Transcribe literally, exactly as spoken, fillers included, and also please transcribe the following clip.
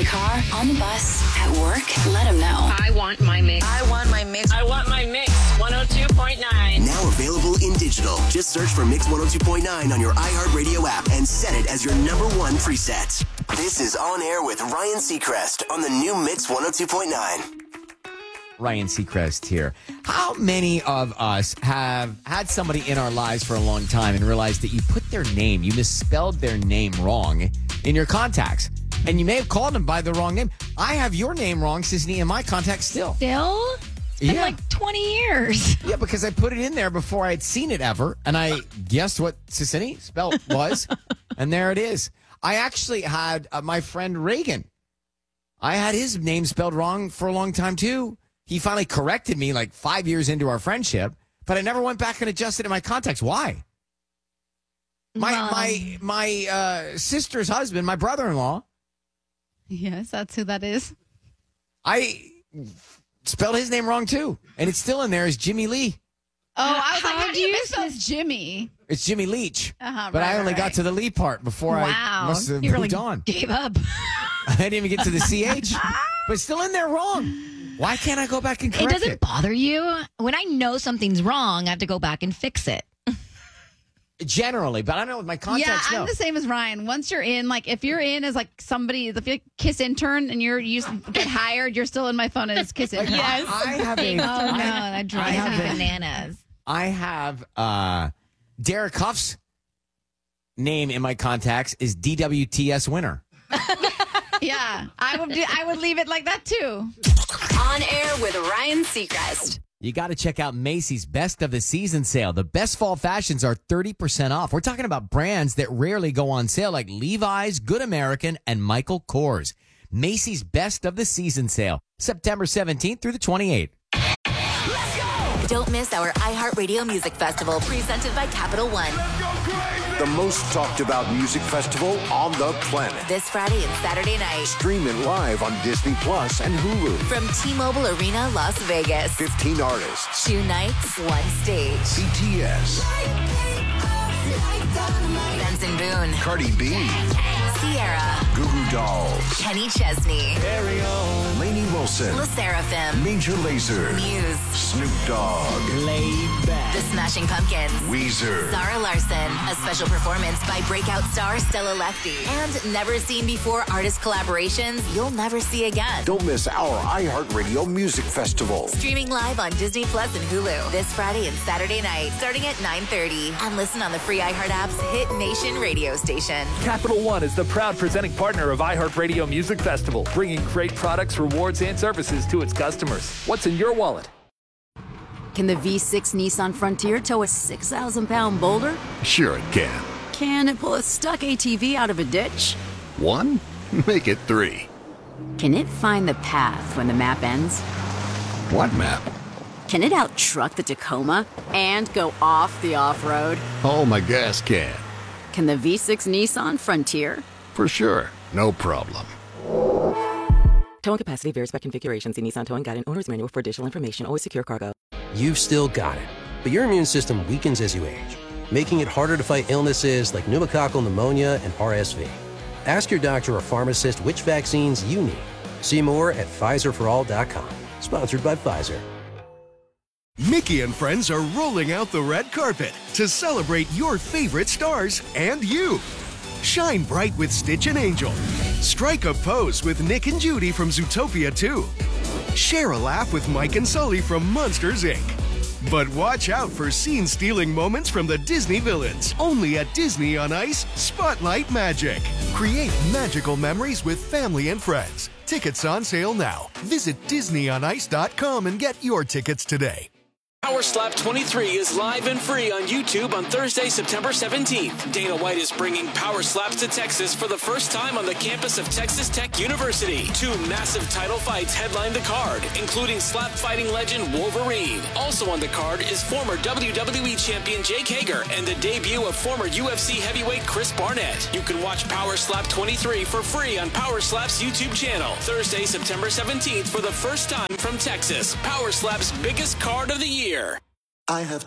the car, on the bus, at work, let them know. I want my mix. I want my mix. I want my mix. one oh two point nine. Now available in digital. Just search for Mix one oh two point nine on your iHeartRadio app and set it as your number one preset. This is On Air with Ryan Seacrest on the new Mix one oh two point nine. Ryan Seacrest here. How many of us have had somebody in our lives for a long time and realized that you put their name, you misspelled their name wrong in your contacts? And you may have called them by the wrong name. I have your name wrong, Sisney, in my contacts still. Still? It's been Yeah. like twenty years. Yeah, because I put it in there before I had seen it ever, and I guessed what Sisney spelled was, and there it is. I actually had uh, my friend Reagan. I had his name spelled wrong for a long time, too. He finally corrected me like five years into our friendship, but I never went back and adjusted in my contacts. Why? My Well- my my uh, sister's husband, my brother-in-law, Yes, that's who that is. I spelled his name wrong, too, and it's still in there as Jimmy Lee. Oh, I was like, How how do do you you misspell spell- Jimmy? It's Jimmy Leach. Uh-huh, but right, I only right, got right. to the Lee part before I Wow. must have You moved really on. gave up. I didn't even get to the C H, but it's still in there wrong. Why can't I go back and It correct doesn't it? bother you? When I know something's wrong, I have to go back and fix it. Generally, but I don't know with my Yeah, contacts. I'm no. the same as Ryan. Once you're in, like if you're in as like somebody, if you're Kiss intern and you're you get hired, you're still in my phone as Kiss intern. I, I have a, Oh, no, I, that I drives me have a- bananas. I have uh, Derek Huff's name in my contacts is D W T S winner. Yeah, I would. Do, I would leave it like that too. On Air with Ryan Seacrest. You got to check out Macy's Best of the Season sale. The best fall fashions are thirty percent off. We're talking about brands that rarely go on sale like Levi's, Good American, and Michael Kors. Macy's Best of the Season sale, September seventeenth through the twenty-eighth. Don't miss our iHeartRadio Music Festival presented by Capital One. The most talked about music festival on the planet. This Friday and Saturday night Stream it live on Disney Plus and Hulu. from T-Mobile Arena, Las Vegas. fifteen artists. Two nights, one stage. B T S. Benson Boone, Cardi B. Sierra, Goo Goo Dolls. Kenny Chesney, Lainey Wilson. La Seraphim, Major Lazer. Muse, Snoop Dogg. The Smashing Pumpkins, Weezer. Zara Larson, a special performance by breakout star Stella Lefty, and never seen before artist collaborations you'll never see again. Don't miss our iHeartRadio Music Festival. Streaming live on Disney Plus and Hulu this Friday and Saturday night, starting at nine thirty. And listen on the free iHeart app's Hit Nation radio station. Capital One is the proud presenting partner of iHeartRadio Music Festival, bringing great products, rewards, and services to its customers. What's in your wallet? Can the V six Nissan Frontier tow a six thousand pound boulder? Sure it can. Can it pull a stuck A T V out of a ditch? One? Make it three. Can it find the path when the map ends? What map? Can it out-truck the Tacoma and go off the off-road? Oh, my gas can. Can the V six Nissan Frontier? For sure. No problem. Towing capacity varies by configuration. See Nissan Towing Guide and Owner's Manual for additional information. Always secure cargo. You've still got it, but your immune system weakens as you age, making it harder to fight illnesses like pneumococcal pneumonia and R S V. Ask your doctor or pharmacist which vaccines you need. See more at Pfizer For All dot com. Sponsored by Pfizer. Mickey and friends are rolling out the red carpet to celebrate your favorite stars and you. Shine bright with Stitch and Angel. Strike a pose with Nick and Judy from Zootopia two. Share a laugh with Mike and Sully from Monsters, Incorporated. But watch out for scene-stealing moments from the Disney villains. Only at Disney on Ice, Spotlight Magic. Create magical memories with family and friends. Tickets on sale now. Visit Disney on Ice dot com and get your tickets today. Power Slap twenty-three is live and free on YouTube on Thursday, September seventeenth. Dana White is bringing Power Slaps to Texas for the first time on the campus of Texas Tech University. Two massive title fights headline the card, including slap fighting legend Wolverine. Also on the card is former W W E champion Jake Hager and the debut of former U F C heavyweight Chris Barnett. You can watch Power Slap twenty-three for free on Power Slap's YouTube channel. Thursday, September seventeenth for the first time from Texas. Power Slap's biggest card of the year. I have